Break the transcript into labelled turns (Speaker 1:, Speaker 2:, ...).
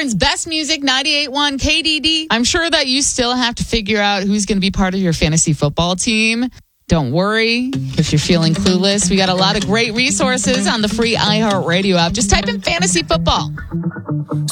Speaker 1: Akron's best music, 98.1 KDD. I'm sure that you still have to figure out who's going to be part of your fantasy football team. Don't worry if you're feeling clueless. We got a lot of great resources on the free iHeartRadio app. Just type in fantasy football.